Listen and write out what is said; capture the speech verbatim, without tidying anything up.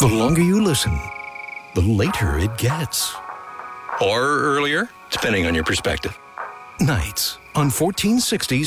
The longer you listen, the later it gets. Or earlier, depending on your perspective. Nights on fourteen sixty